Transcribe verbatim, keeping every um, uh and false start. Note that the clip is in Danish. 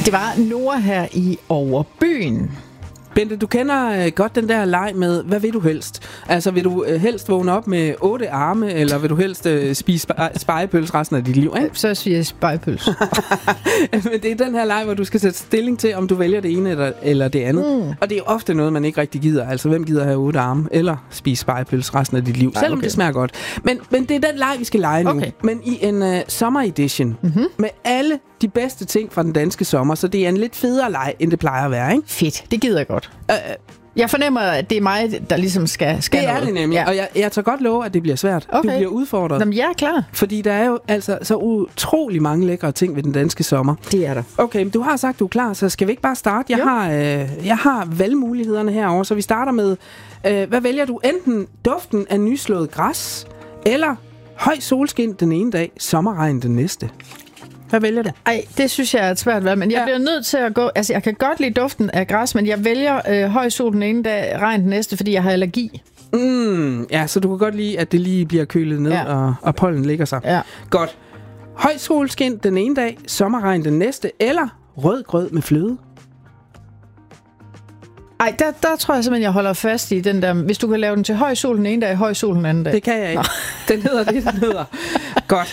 Det var Nora her i Overbyen. Bente, du kender øh, godt den der leg med, hvad vil du helst? Altså, vil du øh, helst vågne op med otte arme, eller vil du helst øh, spise spe- spegepøls resten af dit liv, ikke? Så siger jeg spegepøls. Men det er den her leg, hvor du skal sætte stilling til, om du vælger det ene eller, eller det andet. Mm. Og det er jo ofte noget, man ikke rigtig gider. Altså, hvem gider have otte arme, eller spise spegepøls resten af dit liv? Ej, selvom okay. det smager godt. Men, men det er den leg, vi skal lege nu. Okay. Men i en uh, sommeredition. Mm-hmm. Med alle de bedste ting fra den danske sommer. Så det er en lidt federe leg, end det plejer at være, ikke? Fedt, det gider jeg godt. Uh, Jeg fornemmer, at det er mig, der ligesom skal, skal det noget. Det er det nemlig, ja. Og jeg, jeg tager godt love, at det bliver svært. Okay. Du bliver udfordret. Jamen, jeg er klar. Fordi der er jo altså så utrolig mange lækre ting ved den danske sommer. Det er der. Okay, men du har sagt, du er klar, så skal vi ikke bare starte? Jeg, har, øh, jeg har valgmulighederne herovre, så vi starter med, øh, hvad vælger du? Enten duften af nyslået græs, eller høj solskin den ene dag, sommerregn den næste. Hvad vælger du? Ej, det synes jeg er et svært valg, men jeg ja. bliver nødt til at gå... Altså, jeg kan godt lide duften af græs, men jeg vælger øh, høj sol den ene dag, regn den næste, fordi jeg har allergi. Mm, ja, så du kan godt lide, at det lige bliver kølet ned, ja. og, og pollen ligger sig. Ja. Godt. Høj solskin den ene dag, sommerregn den næste, eller rød grød med fløde? Ej, der, der tror jeg simpelthen, jeg holder fast i den der... Hvis du kan lave den til høj sol den ene dag, høj sol den anden dag. Det kan jeg ikke. Den hedder det, den hedder.